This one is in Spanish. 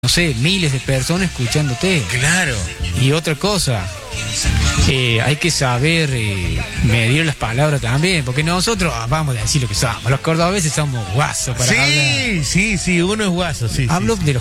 no sé, miles de personas escuchándote. Claro. Y otra cosa, hay que saber medir las palabras también, porque nosotros vamos a decir lo que somos. Los cordobeses somos guasos para hablar. Sí, uno es guaso, sí. Hablo sí. de los